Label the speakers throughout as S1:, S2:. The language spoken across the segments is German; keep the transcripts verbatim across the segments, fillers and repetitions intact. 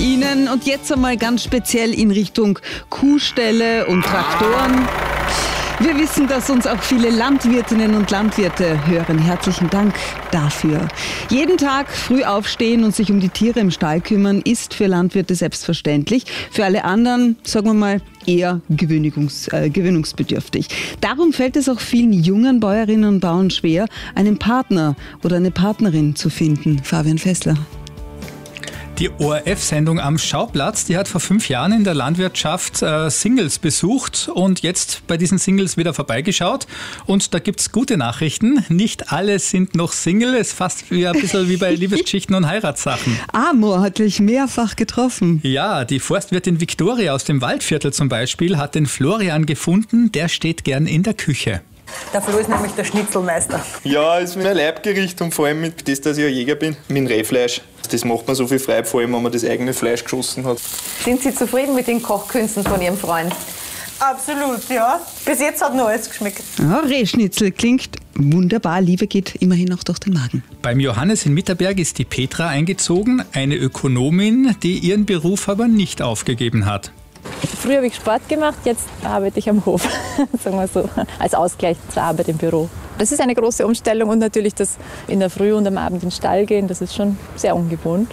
S1: Ihnen. Und jetzt einmal ganz speziell in Richtung Kuhställe und Traktoren. Wir wissen, dass uns auch viele Landwirtinnen und Landwirte hören. Herzlichen Dank dafür. Jeden Tag früh aufstehen und sich um die Tiere im Stall kümmern, ist für Landwirte selbstverständlich. Für alle anderen, sagen wir mal, eher gewöhnungs, äh, gewöhnungsbedürftig. Darum fällt es auch vielen jungen Bäuerinnen und Bauern schwer, einen Partner oder eine Partnerin zu finden. Fabian Fessler.
S2: Die O R F-Sendung am Schauplatz, die hat vor fünf Jahren in der Landwirtschaft äh, Singles besucht und jetzt bei diesen Singles wieder vorbeigeschaut. Und da gibt's gute Nachrichten. Nicht alle sind noch Single. Es ist fast wie ein bisschen wie bei Liebesgeschichten und Heiratssachen.
S1: Amor hat dich mehrfach getroffen.
S2: Ja, die Forstwirtin Viktoria aus dem Waldviertel zum Beispiel hat den Florian gefunden. Der steht gern in der Küche.
S3: Der Flo ist nämlich der Schnitzelmeister.
S4: Ja, ist mein Leibgericht und vor allem mit das, dass ich ein Jäger bin, mit Rehfleisch. Das macht mir so viel Freude, vor allem wenn man das eigene Fleisch geschossen hat.
S3: Sind Sie zufrieden mit den Kochkünsten von Ihrem Freund? Absolut, ja. Bis jetzt hat nur alles geschmeckt.
S1: Ja, Rehschnitzel klingt wunderbar. Liebe geht immerhin auch durch den Magen.
S2: Beim Johannes in Mitterberg ist die Petra eingezogen, eine Ökonomin, die ihren Beruf aber nicht aufgegeben hat.
S5: Früher habe ich Sport gemacht, jetzt arbeite ich am Hof, sagen wir so, als Ausgleich zur Arbeit im Büro. Das ist eine große Umstellung und natürlich das in der Früh und am Abend in den Stall gehen, das ist schon sehr ungewohnt.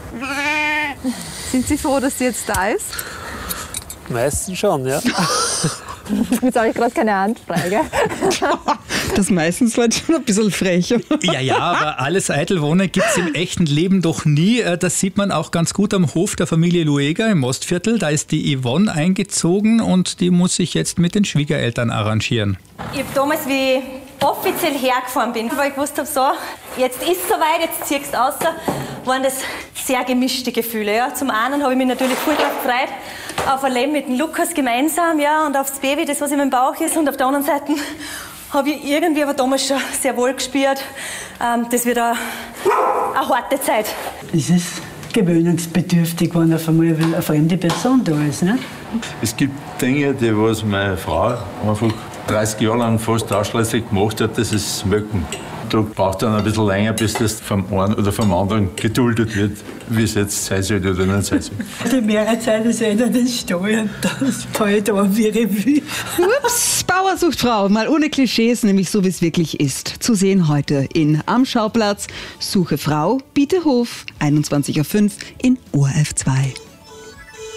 S3: Sind Sie froh, dass sie jetzt da ist?
S6: Meistens schon, ja.
S5: Jetzt habe ich gerade keine Handfrage.
S1: Das meistens war schon ein bisschen frech.
S2: Ja, ja, aber alles Eitelwohnen gibt es im echten Leben doch nie. Das sieht man auch ganz gut am Hof der Familie Lueger im Ostviertel. Da ist die Yvonne eingezogen und die muss sich jetzt mit den Schwiegereltern arrangieren.
S7: Ich habe damals, wie ich offiziell hergefahren bin, weil ich gewusst habe, so, jetzt ist es soweit, jetzt ziehst du raus, waren das sehr gemischte Gefühle. Ja. Zum einen habe ich mich natürlich voll drauf gefreut, auf ein Leben mit dem Lukas gemeinsam, ja, und aufs Baby, das was in meinem Bauch ist. Und auf der anderen Seite habe ich irgendwie aber damals schon sehr wohl gespürt, ähm, das wird eine, eine harte Zeit.
S8: Es ist gewöhnungsbedürftig, wenn auf einmal eine fremde Person da ist. Ne?
S9: Es gibt Dinge, die was meine Frau einfach dreißig Jahre lang fast ausschließlich gemacht hat, das ist Möcken. Da braucht dann ein bisschen länger, bis das vom einen oder vom anderen geduldet wird, wie es jetzt sein soll oder nicht sein soll.
S8: Die Mehrheit ist einer den Steuern, das fällt an wie Revue.
S1: Ups, Bauer sucht Frau, mal ohne Klischees, nämlich so wie es wirklich ist. Zu sehen heute in Am Schauplatz. Suche Frau, biete Hof, einundzwanzig Uhr fünf in O R F zwei.